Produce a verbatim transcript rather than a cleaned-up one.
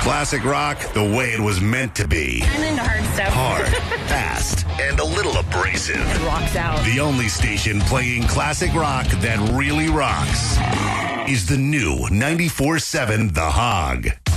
Classic rock the way it was meant to be. I'm into hard stuff. Hard, fast, and a little abrasive. Rocks out. The only station playing classic rock that really rocks is the new ninety-four seven The Hog.